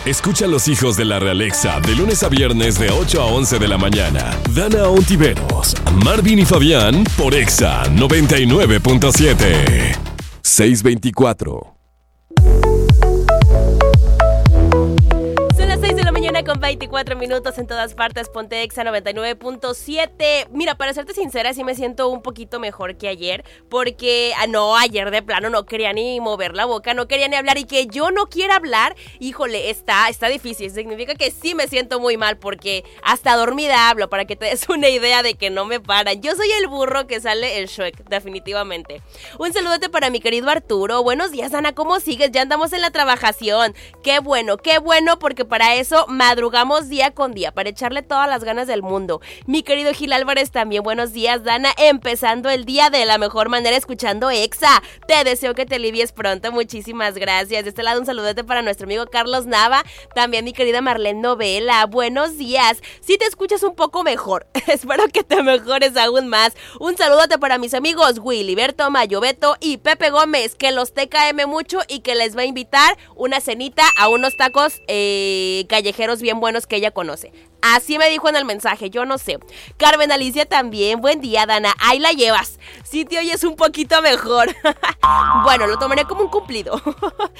Escucha a los hijos de la Realexa de lunes a viernes de 8 a 11 de la mañana. Dana Ontiveros, Marvin y Fabián por Exa 99.7. 624. Con 24 minutos en todas partes, ponte Exa 99.7. Mira, para serte sincera, sí me siento un poquito mejor que ayer, porque ayer de plano no quería ni mover la boca, no quería ni hablar, y que yo no quiera hablar, híjole, está difícil. Significa que sí me siento muy mal, porque hasta dormida hablo, para que te des una idea de que no me paran. Yo soy el burro que sale el Shrek, definitivamente. Un saludote para mi querido Arturo. Buenos días, Ana, ¿cómo sigues? Ya andamos en la trabajación. Qué bueno, porque para eso madrugamos día con día, para echarle todas las ganas del mundo. Mi querido Gil Álvarez también, buenos días, Dana, empezando el día de la mejor manera escuchando Exa. Te deseo que te alivies pronto, muchísimas gracias. De este lado un saludote para nuestro amigo Carlos Nava, también mi querida Marlene Novela, buenos días. Si te escuchas un poco mejor, espero que te mejores aún más. Un saludote para mis amigos Willyberto, Mayo Beto y Pepe Gómez, que los TKM mucho y que les va a invitar una cenita a unos tacos callejeros bien buenos que ella conoce. Así me dijo en el mensaje, yo no sé. Carmen Alicia también, buen día, Dana, ahí la llevas. Sí te oyes un poquito mejor. Bueno, lo tomaré como un cumplido.